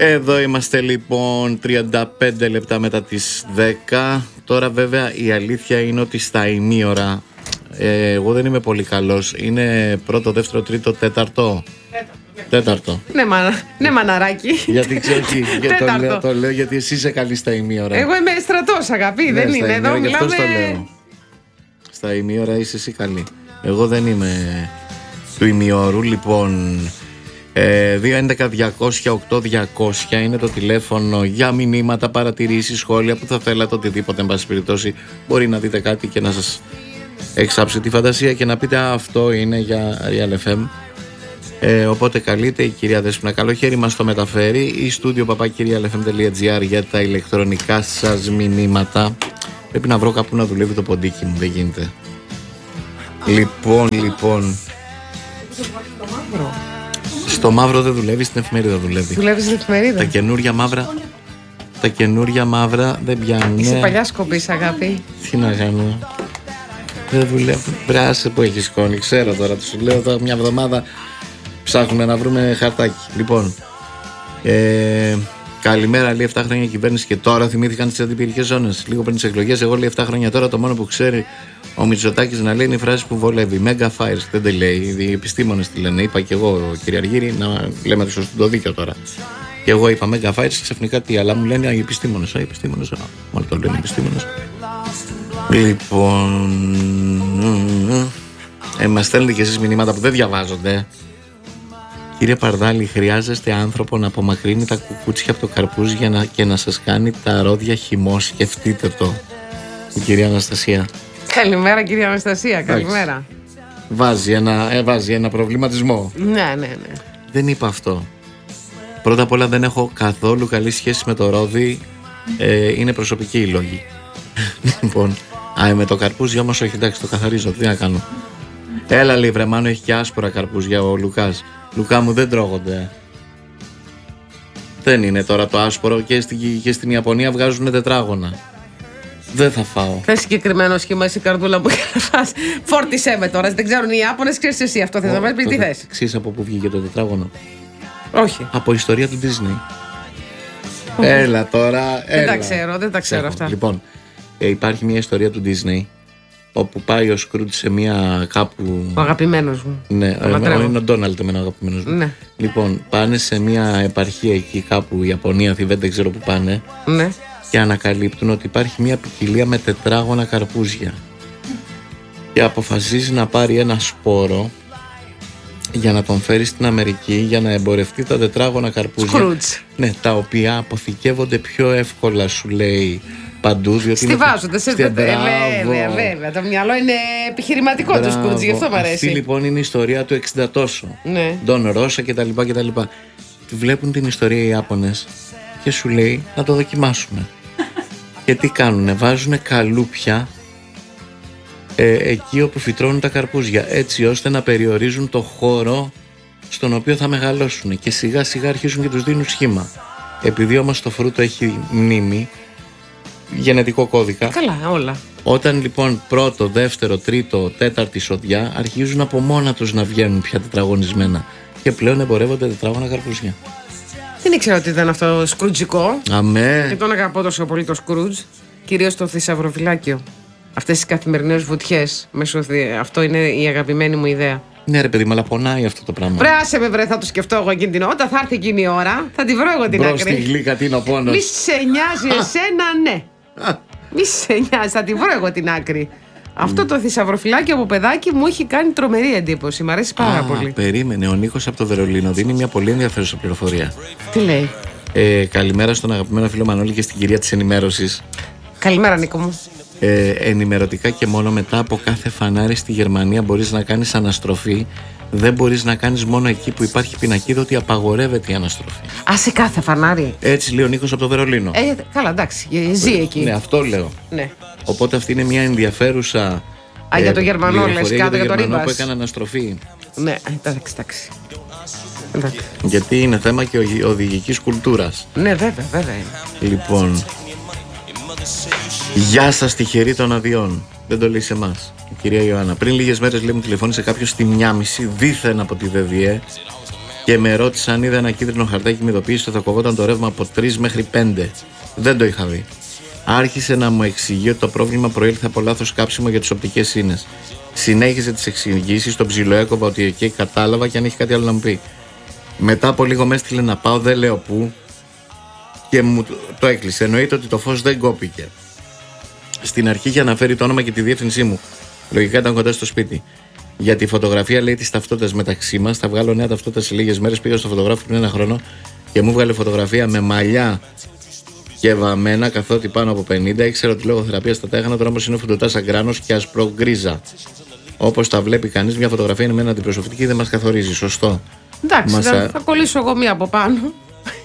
Εδώ είμαστε λοιπόν 35 λεπτά μετά τις 10. Τώρα βέβαια η αλήθεια είναι ότι στα ημίωρα εγώ δεν είμαι πολύ καλός. Είναι πρώτο, δεύτερο, τρίτο, τέταρτο. Τέταρτο. Ναι, μαναράκι. Γιατί ξέρω το λέω γιατί εσύ είσαι καλή στα ημίωρα. Εγώ είμαι στρατός, αγάπη, Ναι, δεν είναι. Εδώ γι' αυτό μιλάμε. το λέω. Στα ημίωρα είσαι εσύ καλή. Εγώ δεν είμαι του ημιώρου. Λοιπόν, 211-200-8200 είναι το τηλέφωνο για μηνύματα, παρατηρήσεις, σχόλια που θα θέλατε, οτιδήποτε. Εν πάση περιπτώσει, μπορεί να δείτε κάτι και να σας εξάψει τη φαντασία και να πείτε αυτό είναι για Real FM. Οπότε καλείτε η κυρία Δέσποινα. Καλό χέρι μας το μεταφέρει ή studio papakirialfm.gr για τα ηλεκτρονικά σας μηνύματα. Πρέπει να βρω κάπου να δουλεύει το ποντίκι μου, δεν γίνεται. Λοιπόν. Στο μαύρο δεν δουλεύει, στην εφημερίδα δουλεύει. Δουλεύει στην εφημερίδα. Τα καινούρια μαύρα δεν πιάνουν. Είσαι παλιά σκοπής, αγάπη. Τι να κάνω. Δεν δουλεύουν. Μπράσε που έχει σκόνη, ξέρω τώρα. Του λέω τώρα μια εβδομάδα ψάχνουμε να βρούμε χαρτάκι. Λοιπόν, καλημέρα, λέει 7 χρόνια κυβέρνηση και τώρα θυμήθηκαν τις αντιπυρικές ζώνες. Λίγο πριν τις εκλογές, εγώ λέει 7 χρόνια τώρα. Το μόνο που ξέρει ο Μητσοτάκης να λέει είναι η φράση που βολεύει. Mega fires. Δεν τη λέει. Οι επιστήμονες τη λένε. Είπα και εγώ, κύριε Αργύρη, να λέμε το δίκιο τώρα. Και εγώ είπα Mega fires και ξαφνικά τι, αλλά μου λένε οι επιστήμονες. Μόνο το λένε οι επιστήμονες. Λοιπόν, μας στέλνετε και εσείς μηνύματα που δεν διαβάζονται. Κύριε Παρδάλη, χρειάζεστε άνθρωπο να απομακρύνει τα κουκούτσια από το καρπούζ και να σας κάνει τα ρόδια χυμό. Σκεφτείτε το. Η κυρία Αναστασία. Καλημέρα, κυρία Αναστασία, καλημέρα. Βάζει ένα προβληματισμό. Ναι. Δεν είπα αυτό. Πρώτα απ' όλα δεν έχω καθόλου καλή σχέση με το ρόδι. Είναι προσωπική η λόγη. Λοιπόν, με το καρπούζι όμως όχι, εντάξει, το καθαρίζω, τι να κάνω. Έλα λέει βρεμάνο, έχει και άσπρα καρπούζια ο Λουκάς. Λουκά μου δεν τρώγονται. Δεν είναι τώρα το άσπρο και στην Ιαπωνία βγάζουν τετράγωνα. Δεν θα φάω. Θες συγκεκριμένο σχήμα εσύ καρδούλα μου. Φόρτισέ με τώρα, δεν ξέρουν οι Ιάπωνες, ξέρεις εσύ αυτό θες να μας πεις, τι θες. Ξέρεις από πού βγήκε το τετράγωνο? Όχι. Από ιστορία του Disney. Έλα τώρα, Δεν τα ξέρω αυτά. Λοιπόν, υπάρχει μια ιστορία του Disney όπου πάει ο Σκρούτ σε μια κάπου. Ο αγαπημένος μου. Ναι, είναι ο Ντόναλτ εμένα ο αγαπημένος μου. Ναι. Λοιπόν, πάνε σε μια επαρχία εκεί κάπου, Ιαπωνία, Θιβέτ, δεν ξέρω που πάνε. Ναι. Και ανακαλύπτουν ότι υπάρχει μια ποικιλία με τετράγωνα καρπούζια. Και αποφασίζει να πάρει ένα σπόρο για να τον φέρει στην Αμερική για να εμπορευτεί τα τετράγωνα καρπούζια. Σκρούτς. Ναι, τα οποία αποθηκεύονται πιο εύκολα, σου λέει, παντού. Στιβάζονται σε βέβαια. Το μυαλό είναι επιχειρηματικό του Σκρούτς, γι' αυτό μου αρέσει. Αυτή λοιπόν είναι η ιστορία του 60 τόσο. Ναι. Ντον Ρώσα κτλ. Βλέπουν την ιστορία οι Ιάπωνες και σου λέει να το δοκιμάσουμε. Και τι κάνουνε, βάζουνε καλούπια εκεί όπου φυτρώνουν τα καρπούζια, έτσι ώστε να περιορίζουν το χώρο στον οποίο θα μεγαλώσουν και σιγά σιγά αρχίζουν και τους δίνουν σχήμα. Επειδή όμως το φρούτο έχει μνήμη, γενετικό κώδικα. Καλά, όλα. Όταν λοιπόν πρώτο, δεύτερο, τρίτο, τέταρτη σοδιά αρχίζουν από μόνα τους να βγαίνουν πια τετραγωνισμένα και πλέον εμπορεύονται τετράγωνα καρπούζια. Δεν ήξερα ότι ήταν αυτό σκρουτζικό. Αμέ. Και τον αγαπώ τόσο πολύ το Σκρούτζ, κυρίως το θησαυροφυλάκιο. Αυτές τις καθημερινές βουτιές. Αυτό είναι η αγαπημένη μου ιδέα. Ναι, ρε παιδί μου, αλλά πονάει αυτό το πράγμα. Πράσε με, βρε, θα το σκεφτώ εγώ εκείνη την ώρα. Όταν θα έρθει εκείνη η ώρα, θα τη βρω εγώ την άκρη. Μπρος στη γλύκα, τι είναι ο πόνος. Μη σε νοιάζει εσένα, ναι. Μη σε νοιάζει, θα τη βρω εγώ την άκρη. Αυτό το θησαυροφυλάκιο από παιδάκι μου έχει κάνει τρομερή εντύπωση. Μ' αρέσει πάρα πολύ. Περίμενε, ο Νίκος από το Βερολίνο δίνει μια πολύ ενδιαφέρουσα πληροφορία. Τι λέει? Καλημέρα στον αγαπημένο φίλο Μανώλη και στην κυρία της ενημέρωσης. Καλημέρα, Νίκο μου. Ενημερωτικά και μόνο μετά από κάθε φανάρι στη Γερμανία μπορείς να κάνεις αναστροφή. Δεν μπορείς να κάνεις μόνο εκεί που υπάρχει πινακίδα ότι απαγορεύεται η αναστροφή. Σε κάθε φανάρι. Έτσι λέει ο Νίκος από το Βερολίνο. Καλά, εντάξει, ζει εκεί. Ναι, αυτό λέω. Ναι. Οπότε αυτή είναι μια ενδιαφέρουσα. Για το Γερμανό, λες, κάτω για το Ρίβας. Που έκανε αναστροφή. Ναι, εντάξει. Γιατί είναι θέμα και οδηγικής κουλτούρας. Ναι, βέβαια. Λοιπόν. Γεια σας, τυχεροί των αδειών. Δεν το λέει σε εμάς η κυρία Ιωάννα. Πριν λίγες μέρες λέει μου τηλεφώνησε κάποιος στη 1:30 δίθεν από τη ΔΔΕ και με ρώτησε αν είδα ένα κίτρινο χαρτάκι με ειδοποίηση ότι θα κοβόταν το ρεύμα από 3 μέχρι 5. Δεν το είχα δει. Άρχισε να μου εξηγεί ότι το πρόβλημα προήλθε από λάθος κάψιμο για τις οπτικές ίνες. Συνέχισε τις εξηγήσεις, τον ψιλοέκοβα ότι εκεί κατάλαβα και αν έχει κάτι άλλο να μου πει. Μετά από λίγο με έστειλε να πάω, δεν λέω πού, και μου το έκλεισε. Εννοείται ότι το φως δεν κόπηκε. Στην αρχή είχε αναφέρει το όνομα και τη διεύθυνσή μου. Λογικά ήταν κοντά στο σπίτι. Για τη φωτογραφία, λέει, τη ταυτότητα μεταξύ μας. Θα βγάλω νέα ταυτότητα σε λίγες μέρες. Πήγα στο φωτογράφο πριν 1 χρόνο και μου βγάλε φωτογραφία με μαλλιά και βαμμένα, καθότι πάνω από 50. Ήξερα ότι λόγω θεραπείας τα τέχανα, τώρα όμως είναι φουντωτά σαν γκράνος και άσπρο-γκρίζα. Όπως τα βλέπει κανείς, μια φωτογραφία είναι με ένα αντιπροσωπευτική και δεν μας καθορίζει. Σωστό. Εντάξει, θα κολλήσω εγώ μία από πάνω.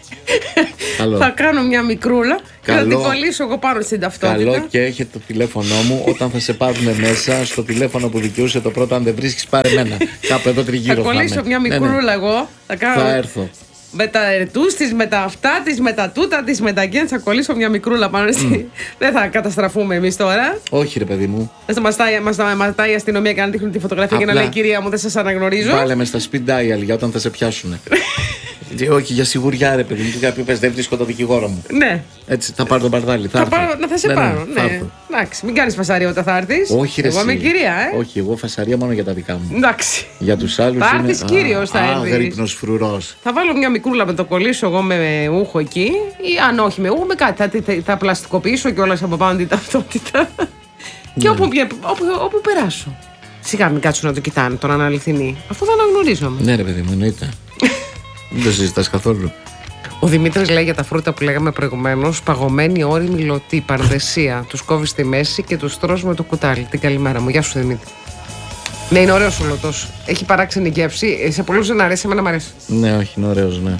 Θα κάνω μια μικρούλα και θα την κολλήσω εγώ πάνω στην ταυτότητα. Καλό, και έχετε το τηλέφωνό μου. Όταν θα σε πάρουμε μέσα, στο τηλέφωνο που δικαιούσε το πρώτο, αν δεν βρίσκεις, πάρε εμένα. Κάπου εδώ τριγύρω. Θα κολλήσω μια μικρούλα εγώ. Θα έρθω. Με τα ερτούς της, με τα αυτά της, με τα τούτα της, με τα εκείνα. Θα κολλήσω μια μικρούλα πάνω στη. Δεν θα καταστραφούμε εμείς τώρα. Όχι, ρε παιδί μου. Δεν μας ματάει η αστυνομία και να δείχνουν τη φωτογραφία. Απλά, και να λέει, κυρία μου, δεν σας αναγνωρίζω. Βάλε με στα speed dial για όταν θα σε πιάσουνε. Όχι, για σιγουριά, ρε παιδί μου. Και κάποιοι πες, δεν βρίσκω το δικηγόρο μου. Ναι. Έτσι, θα πάρω τον Παρδάλη. Θα σε πάρω. Ναι. Εντάξει, μην κάνεις φασαρία όταν θα έρθεις. Όχι, ρε. Εγώ είμαι κυρία, Όχι, εγώ φασαρία μόνο για τα δικά μου. Εντάξει. Για τους άλλους. Θα έρθεις κύριος, θα έρθεις. Αγρύπνος φρουρός. Θα βάλω μια μικρούλα με το κολλήσω εγώ με ούχο εκεί. Ή αν όχι με ούχο, με κάτι. Θα πλαστικοποιήσω κιόλας από πάνω την ταυτότητα. Και όπου περάσω. Σιγά μην κάτσουν να το κοιτάνε τον αναληθινή. Αυτό θα αναγνωρίζομαι. Ναι, ρε παιδί μου, εννοείται. Δεν το συζητάς καθόλου. Ο Δημήτρης λέει για τα φρούτα που λέγαμε προηγουμένως: παγωμένη, όρημη, λωτή, παρδεσία. Τους κόβεις στη μέση και τους τρως με το κουτάλι. Την καλημέρα μου. Γεια σου, Δημήτρη. Ναι, είναι ωραίος ο λωτός. Έχει παράξενη γεύση. Σε πολλούς δεν αρέσει, εμένα μου αρέσει. Ναι, όχι, είναι ωραίος, ναι.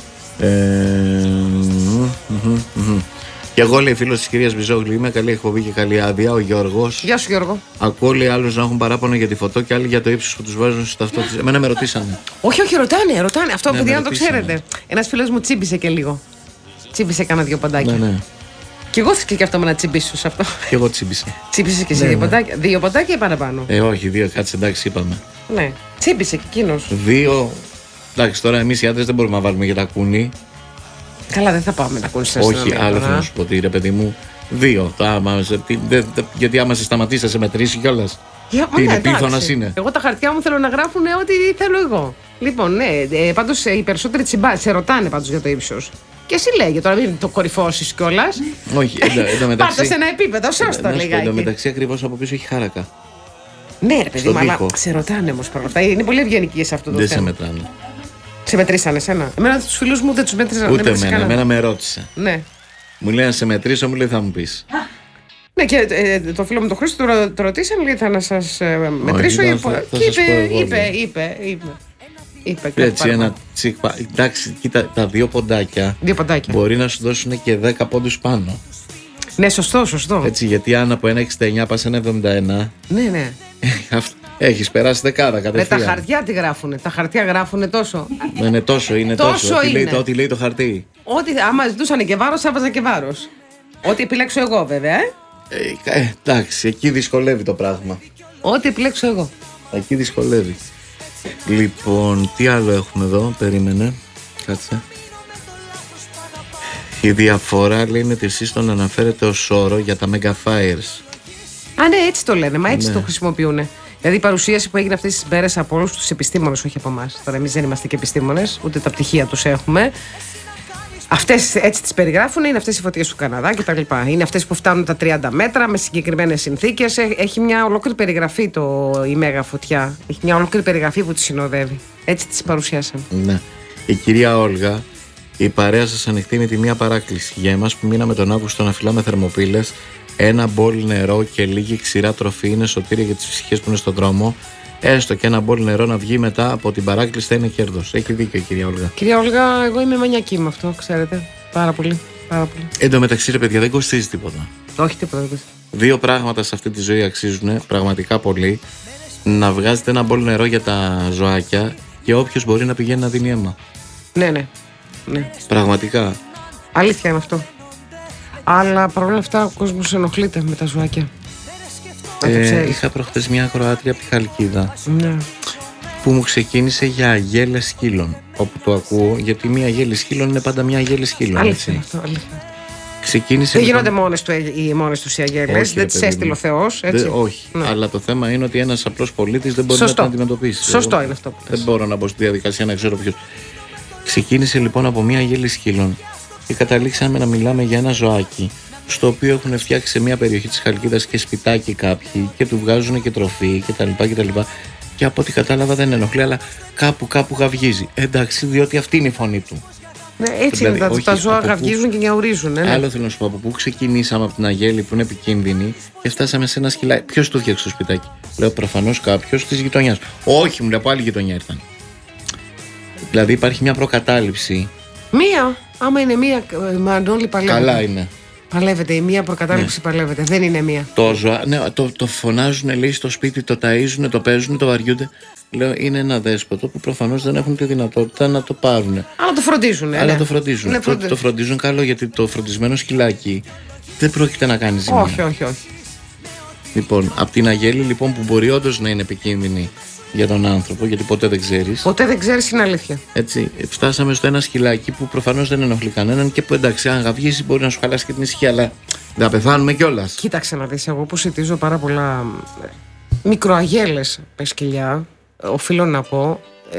Και εγώ, λέει, φίλος της κυρίας Μπιζόγλου, είμαι, καλή εκπομπή και καλή άδεια. Ο Γιώργος. Γεια σου, Γιώργο. Ακούω, λέει, άλλους να έχουν παράπονο για τη φωτό και άλλοι για το ύψος που τους βάζουν στις ταυτότητες. Εμένα με ρωτήσανε. Όχι, ρωτάνε. Αυτό, παιδιά, να το ξέρετε. Ένας φίλος μου τσίμπησε και λίγο. Τσίμπησε κάνα 2 ποντάκια. Ναι. Και εγώ θέλω και αυτό με να τσιμπήσω σε αυτό. Και εγώ τσίμπησα. Τσίμπησε και εσύ 2 ποντάκια. 2 ποντάκια ή παραπάνω? Όχι, 2, κάτσε, εντάξει, είπαμε. Ναι. Τσίμπησε και εκείνος. 2. Εντάξει, τώρα εμείς οι άντρες δεν μπορούμε να βάλουμε για τα κούνη. Καλά, δεν θα πάμε να ακούσει. Όχι, άλλο θέλω να σου πω, ρε παιδί μου. 2. Γιατί άμα σε σταματήσει, θα σε μετρήσει κιόλας. Τι είναι, πίθωνας είναι. Εγώ τα χαρτιά μου θέλω να γράφουν ό,τι θέλω εγώ. Λοιπόν, ναι, πάντως οι περισσότεροι σε ρωτάνε πάντως για το ύψος. Και εσύ λέγε τώρα, μην το κορυφώσεις κιόλας. Όχι, εντωμεταξύ. Πάρτε σε ένα επίπεδο, σώστο λιγάκι. Εντωμεταξύ, ακριβώς από πίσω έχει χάρακα. Ναι, ρε παιδί μου, αλλά σε ρωτάνε όμως παρόλα αυτά. Είναι πολύ ευγενικοί σε αυτό το θέμα. Δεν σε μετράνε. Σε μετρήσανε εσένα? Εμένα τους φίλους μου δεν τους μέτρησαν. Ούτε εμένα με ρώτησε. Ναι. Μου λέει να σε μετρήσω, μου λέει θα μου πεις. Ναι, και το φίλο μου τον Χρήστο το ρωτήσαμε, λέει θα να σας μετρήσω. Είπε. Έτσι ένα τσικ. Εντάξει, κοίτα, τα 2 ποντάκια μπορεί να σου δώσουν και 10 πόντους πάνω. Ναι, σωστό. Έτσι, γιατί αν από 1,69 πας 1,71. Ναι. Έχεις περάσει δεκάδα κατευθείαν. Τα χαρτιά τι γράφουνε? Τα χαρτιά γράφουνε τόσο. Είναι τόσο. Ό,τι λέει το χαρτί. Ό,τι άμα ζητούσαν και βάρος, έβαζα και βάρος. Ό,τι επιλέξω εγώ, βέβαια. Εντάξει, εκεί δυσκολεύει το πράγμα. Ό,τι επιλέξω εγώ. Εκεί δυσκολεύει. Λοιπόν, τι άλλο έχουμε εδώ? Περίμενε. Κάτσε. Η διαφορά, λέει, είναι ότι εσείς τον αναφέρετε ως όρο για τα Megafires. Α, ναι, έτσι το λένε, μα έτσι το χρησιμοποιούν. Δηλαδή η παρουσίαση που έγινε αυτές τις μέρες από όλους τους επιστήμονες, όχι από εμάς. Τώρα εμείς δεν είμαστε και επιστήμονες, ούτε τα πτυχία τους έχουμε. Αυτές έτσι τις περιγράφουν, είναι αυτές οι φωτιές του Καναδά κτλ. Είναι αυτές που φτάνουν τα 30 μέτρα με συγκεκριμένες συνθήκες. Έχει μια ολόκληρη περιγραφή η μέγα φωτιά. Έχει μια ολόκληρη περιγραφή που τη συνοδεύει. Έτσι τις παρουσιάσαμε. Ναι. Η κυρία Όλγα, η παρέα σας ανοιχτή με τη μία παράκληση. Για εμάς που μείναμε τον Αύγουστο να φυλάμε θερμοπύλες, ένα μπολ νερό και λίγη ξηρά τροφή είναι σωτήρια για τις ψυχές που είναι στον δρόμο. Έστω και ένα μπολ νερό να βγει μετά από την παράκληση θα είναι κέρδος. Έχει δίκιο η κυρία Όλγα. Κυρία Όλγα, εγώ είμαι μανιακή με αυτό, ξέρετε. Πάρα πολύ. Εν τω μεταξύ, ρε παιδιά, δεν κοστίζει τίποτα. Όχι, τίποτα. 2 πράγματα σε αυτή τη ζωή αξίζουν πραγματικά πολύ. Να βγάζετε ένα μπολ νερό για τα ζωάκια και όποιος μπορεί να πηγαίνει να δίνει αίμα. Ναι. Πραγματικά. Αλήθεια είναι αυτό. Αλλά παρόλα αυτά ο κόσμος ενοχλείται με τα ζωάκια. Είχα προχθές μια ακροάτρια από τη Χαλκίδα. Ναι. που μου ξεκίνησε για αγέλες σκύλων. Όπου το ακούω, γιατί μια αγέλη σκύλων είναι πάντα μια αγέλη σκύλων. Αλήθεια αυτό, αλήθεια. Ξεκίνησε, δεν λοιπόν, γίνονται μόνες τους οι αγέλες, δεν τις έστειλε ο Θεός, έτσι. Όχι, ναι. Αλλά το θέμα είναι ότι ένας απλός πολίτης δεν μπορεί να την αντιμετωπίσει. Σωστό είναι αυτό που δεν μπορώ να μπω στη διαδικασία να ξέρω ποιος. Ξεκίνησε λοιπόν από μια αγέλη σκύλων και καταλήξαμε να μιλάμε για ένα ζωάκι, στο οποίο έχουν φτιάξει σε μια περιοχή της Χαλκίδας και σπιτάκι κάποιοι και του βγάζουν και τροφή κτλ. Και από ό,τι κατάλαβα δεν ενοχλεί, αλλά κάπου γαυγίζει. Εντάξει, διότι αυτή είναι η φωνή του. Ναι, έτσι δηλαδή, είναι. Τα ζώα γαυγίζουν και νιαουρίζουν. Ναι. Άλλο θέλω να σου πω, από πού ξεκινήσαμε από την αγέλη που είναι επικίνδυνη και φτάσαμε σε ένα σκυλάκι. Ποιος το φτιάξε το σπιτάκι? Λέω προφανώς κάποιος της γειτονιάς. Όχι, μου λέει από άλλη γειτονιά ήρθαν. Δηλαδή υπάρχει μια προκατάληψη. Μία, άμα είναι μία, Μανώλη, παλεύεται. Καλά είναι. Παλεύεται, η μία προκατάληψη παλεύεται. Δεν είναι μία. Το φωνάζουν, λέει, στο σπίτι, το ταΐζουν, το παίζουν, το βαριούνται. Λέω, είναι ένα δέσποτο που προφανώς δεν έχουν τη δυνατότητα να το πάρουν. Αλλά το φροντίζουν. Αλλά το φροντίζουν. Το φροντίζουν καλό, γιατί το φροντισμένο σκυλάκι δεν πρόκειται να κάνει ζημιά. Όχι. Λοιπόν, από την αγέλη λοιπόν, που μπορεί όντως να είναι επικίνδυνη για τον άνθρωπο, γιατί ποτέ δεν ξέρεις. Ποτέ δεν ξέρεις, είναι αλήθεια. Έτσι, φτάσαμε στο ένα σκυλάκι που προφανώς δεν ενοχλεί κανέναν και που, εντάξει, αν γαυγίσει μπορεί να σου χαλάσει και την ησυχία, αλλά δεν πεθάνουμε κιόλας. Κοίταξε να δεις, εγώ που συζητήσω πάρα πολλά μικροαγέλες με σκυλιά, οφείλω να πω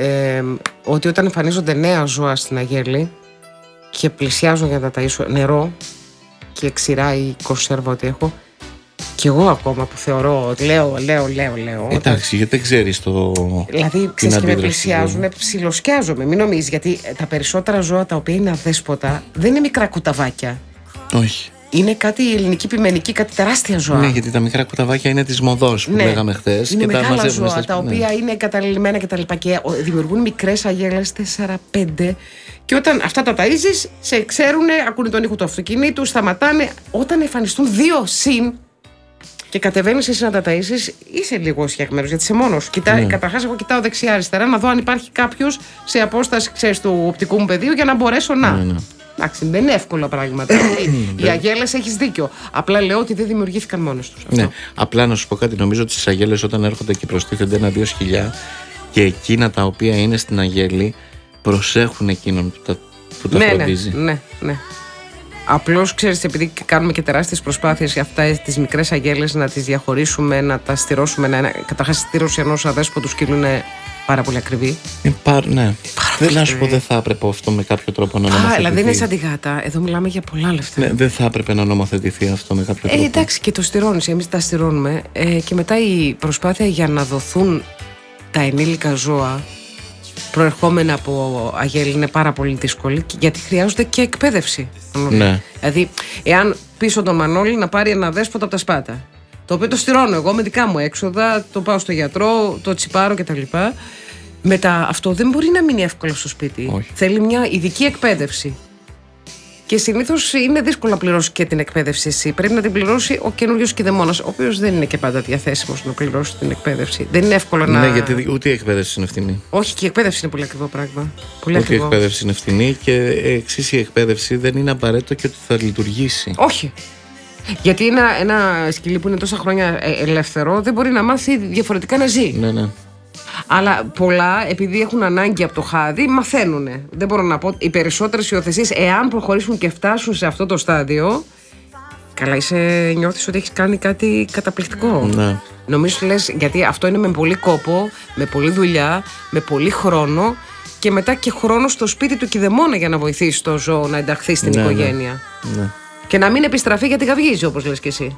ότι όταν εμφανίζονται νέα ζώα στην αγέλη και πλησιάζω για να τα ταΐσω, νερό και ξηρά ή κονσέρβα ό,τι έχω, και εγώ ακόμα που θεωρώ ότι λέω. Εντάξει, γιατί δεν ξέρεις το. Δηλαδή, ξέρεις, και με πλησιάζουν, ψιλοσκιάζομαι. Μην νομίζεις, γιατί τα περισσότερα ζώα τα οποία είναι αδέσποτα δεν είναι μικρά κουταβάκια. Όχι. Είναι κάτι ελληνική πειμενική, κάτι τεράστια ζώα. Ναι, γιατί τα μικρά κουταβάκια είναι της μοδός που λέγαμε χθες. Είναι και μεγάλα τα ζώα τα οποία είναι εγκαταλελειμμένα κτλ. Και δημιουργούν μικρές αγέλες 4-5. Και όταν αυτά τα ταΐζεις, σε ξέρουν, ακούνε τον ήχο του αυτοκινήτου, σταματάνε. Όταν εμφανιστούν 2 συν και κατεβαίνεις εσύ να τα ταΐσεις, είσαι λίγο σχεγμένος, γιατί είσαι μόνος. Καταρχάς, εγώ κοιτάω δεξιά-αριστερά να δω αν υπάρχει κάποιος σε απόσταση, ξέρεις, του οπτικού μου πεδίου για να μπορέσω να. Ναι. Εντάξει, δεν είναι εύκολα πράγματα. Οι αγέλες, έχεις δίκιο. Απλά λέω ότι δεν δημιουργήθηκαν μόνες τους. Ναι. Απλά να σου πω κάτι, νομίζω ότι στις αγέλες όταν έρχονται και προστίθενται 1-2 σκυλιά και εκείνα τα οποία είναι στην αγέλη προσέχουν εκείνον που τα φροντίζει. Ναι. Απλώς, ξέρεις, επειδή κάνουμε και τεράστιες προσπάθειες για αυτά τις μικρές αγέλες να τις διαχωρίσουμε, να τα στηρώσουμε. Καταρχάς, η στήρωση ενός αδέσποτου σκύλου είναι πάρα πολύ ακριβή. Ναι. Δεν να σου πω, δεν θα έπρεπε αυτό με κάποιο τρόπο να νομοθετηθεί. Δηλαδή είναι σαν τη γάτα. Εδώ μιλάμε για πολλά λεφτά. Ναι, δεν θα έπρεπε να νομοθετηθεί αυτό με κάποιο τρόπο. Εντάξει, και το στηρώνεις. Εμείς τα στηρώνουμε. Και μετά η προσπάθεια για να δοθούν τα ενήλικα ζώα προερχόμενα από αγέλη είναι πάρα πολύ δύσκολη, γιατί χρειάζονται και εκπαίδευση. Ναι. Δηλαδή, εάν πείσω τον Μανώλη να πάρει ένα δέσποτο από τα Σπάτα, το οποίο το στηρώνω εγώ με δικά μου έξοδα, το πάω στο γιατρό, το τσιπάρω κτλ. Μετά αυτό δεν μπορεί να μείνει εύκολα στο σπίτι. Όχι. Θέλει μια ειδική εκπαίδευση. Και συνήθως είναι δύσκολο να πληρώσει και την εκπαίδευση εσύ. Πρέπει να την πληρώσει ο καινούριος κηδεμόνας, ο οποίος δεν είναι και πάντα διαθέσιμος να πληρώσει την εκπαίδευση. Δεν είναι εύκολο να. Ναι, γιατί ούτε η εκπαίδευση είναι ευθυνή. Όχι, και η εκπαίδευση είναι πολύ ακριβό πράγμα. Πολύ ούτε ακριβό. η εκπαίδευση είναι ευθυνή και εξής η εκπαίδευση δεν είναι απαραίτητο και ότι θα λειτουργήσει. Όχι. Γιατί ένα σκυλί που είναι τόσα χρόνια ελεύθερο δεν μπορεί να μάθει διαφορετικά να ζει. Ναι. Αλλά πολλά, επειδή έχουν ανάγκη από το χάδι, μαθαίνουν. Δεν μπορώ να πω. Οι περισσότερες υιοθεσίες, εάν προχωρήσουν και φτάσουν σε αυτό το στάδιο, καλά, νιώθεις ότι έχεις κάνει κάτι καταπληκτικό. Ναι. Νομίζω λες, γιατί αυτό είναι με πολύ κόπο, με πολλή δουλειά, με πολύ χρόνο και μετά και χρόνο στο σπίτι του κηδεμόνα για να βοηθήσει το ζώο να ενταχθεί στην οικογένεια. Ναι. Και να μην επιστραφεί γιατί γαυγίζει, όπως λες και εσύ.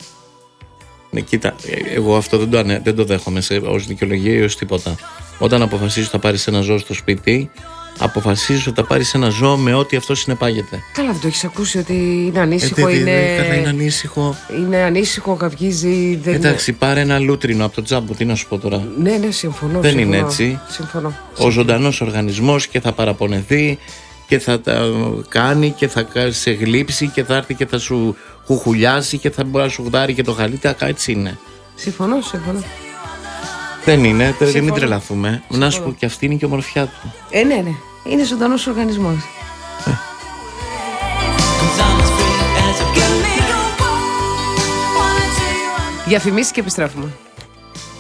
Ναι, κοίτα, εγώ αυτό δεν το δέχομαι ως δικαιολογία ή ως τίποτα. Όταν αποφασίζεις ότι θα πάρεις ένα ζώο στο σπίτι, αποφασίζεις ότι θα πάρεις ένα ζώο με ό,τι αυτό συνεπάγεται. Καλά, δεν το έχεις ακούσει ότι είναι ανήσυχο, Καλά, είναι ανήσυχο. Είναι ανήσυχο, γαυγίζει. Εντάξει, πάρε ένα λούτρινο από το τζάμπο, τι να σου πω τώρα. Ναι, συμφωνώ. Δεν είναι έτσι. Συμφωνώ. Ο ζωντανός οργανισμός και θα παραπονεθεί και θα τα κάνει και θα σε γλύψει και θα έρθει και θα σου χουχουλιάσει και θα μπορεί να σου γδάρει και το χαλίτα, έτσι είναι. Συμφωνώ. Δεν είναι, μην τρελαθούμε. Να σου πω, και αυτή είναι και η ομορφιά του. Ναι. Είναι ζωντανός οργανισμός. Διαφημίσεις και επιστρέφουμε.